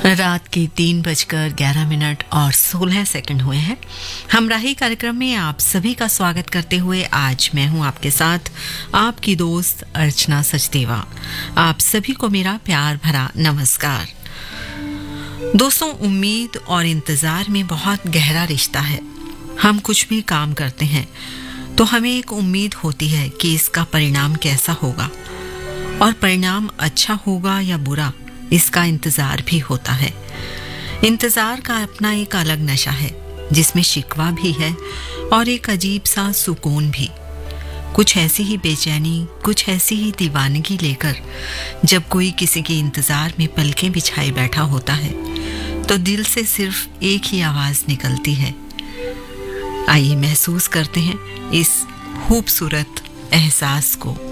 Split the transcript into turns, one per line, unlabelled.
रात के 3:11 और 16 सेकंड हुए हैं। हमराही कार्यक्रम में आप सभी का स्वागत करते हुए आज मैं हूं आपके साथ आपकी दोस्त अर्चना सचदेवा। आप सभी को मेरा प्यार भरा नमस्कार। दोस्तों, उम्मीद और इंतजार में बहुत गहरा रिश्ता है। हम कुछ भी काम करते हैं तो हमें एक उम्मीद होती है कि इसका परिणाम कैसा होगा, और परिणाम अच्छा होगा या बुरा इसका इंतजार भी होता है। इंतजार का अपना एक अलग नशा है जिसमें शिकवा भी है और एक अजीब सा सुकून भी। कुछ ऐसी ही बेचैनी, कुछ ऐसी ही दीवानगी लेकर जब कोई किसी के इंतजार में पलकें बिछाए बैठा होता है तो दिल से सिर्फ एक ही आवाज निकलती है। आइए महसूस करते हैं इस खूबसूरत एहसास को।